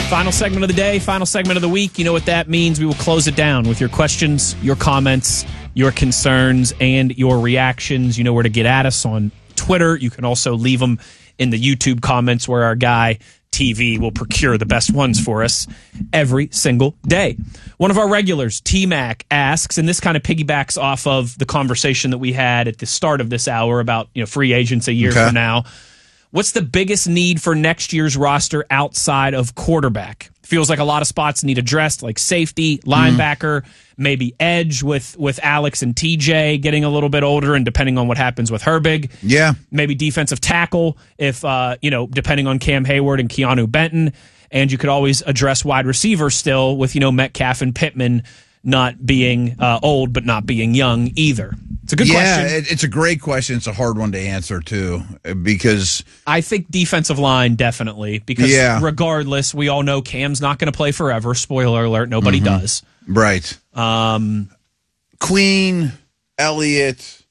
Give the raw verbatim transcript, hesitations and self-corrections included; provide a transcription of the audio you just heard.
Final segment of the day, final segment of the week. You know what that means. We will close it down with your questions, your comments, your concerns, and your reactions. You know where to get at us on Twitter. You can also leave them in the YouTube comments where our guy T V will procure the best ones for us every single day. One of our regulars, T-Mac, asks, and this kind of piggybacks off of the conversation that we had at the start of this hour about, you know, free agents a year okay. from now. What's the biggest need for next year's roster outside of quarterback? Feels like a lot of spots need addressed, like safety, linebacker, mm. maybe edge with, with Alex and T J getting a little bit older and depending on what happens with Herbig. Yeah. Maybe defensive tackle if, uh, you know, depending on Cam Hayward and Keanu Benton. And you could always address wide receiver still with, you know, Metcalf and Pittman not being uh, old but not being young either. It's a good yeah, question. Yeah, it's a great question. It's a hard one to answer, too, because I think defensive line, definitely, because yeah. regardless, we all know Cam's not going to play forever. Spoiler alert, nobody mm-hmm. does. Right. Um, Queen, Elliott,